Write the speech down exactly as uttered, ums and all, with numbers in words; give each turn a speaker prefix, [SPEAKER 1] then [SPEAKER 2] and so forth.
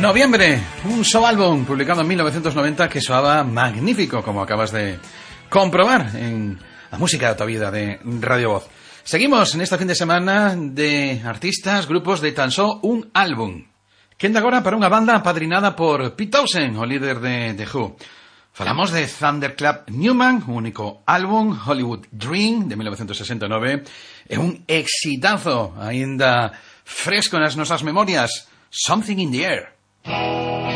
[SPEAKER 1] Noviembre, un show álbum publicado en mil novecientos noventa que soaba magnífico, como acabas de comprobar en la música de tu vida de Radio Voz. Seguimos en este fin de semana de artistas, grupos de tan só un álbum. Quenda agora para unha banda apadrinada por Pete Townshend, o líder de The Who. Falamos de Thunderclap Newman, un único álbum, Hollywood Dream, de mil novecientos sesenta e nove, e un exitazo, aínda fresco nas nosas memorias, Something in the Air.